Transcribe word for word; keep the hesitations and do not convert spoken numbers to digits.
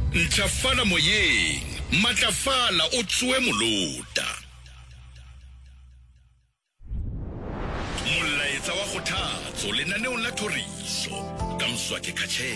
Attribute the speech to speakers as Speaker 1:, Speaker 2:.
Speaker 1: Ntšhafala moyeng, matlafala o tsoe molota. Molaetsa wa kgothatso lenaneong la Thoriso ka Mswake Khatshela.